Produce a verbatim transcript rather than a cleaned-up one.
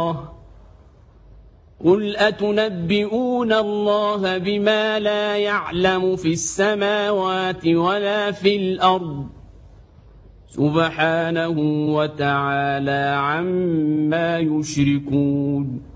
الله قل أتنبئون الله بما لا يعلم في السماوات ولا في الأرض سبحانه وتعالى عما يشركون